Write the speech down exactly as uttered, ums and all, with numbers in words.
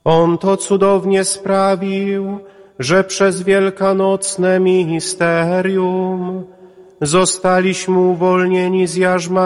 On to cudownie sprawił, że przez wielkanocne misterium zostaliśmy uwolnieni z jarzma